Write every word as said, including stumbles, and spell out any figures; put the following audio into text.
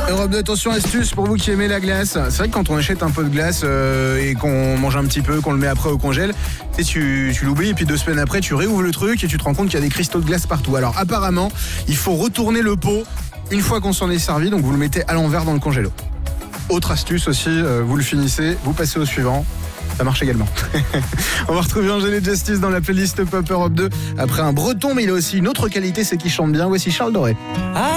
Europe deux, attention astuce pour vous qui aimez la glace. C'est vrai que quand on achète un pot de glace euh, et qu'on mange un petit peu, qu'on le met après au congèle, tu, sais, tu, tu l'oublies et puis deux semaines après tu réouvres le truc et tu te rends compte qu'il y a des cristaux de glace partout. Alors apparemment, il faut retourner le pot une fois qu'on s'en est servi, donc vous le mettez à l'envers dans le congélo. Autre astuce aussi, euh, vous le finissez, vous passez au suivant. Ça marche également. On va retrouver Angèle et Justice dans la playlist Pop Europe deux. Après un breton, mais il a aussi une autre qualité, c'est qu'il chante bien. Voici Charles Doré.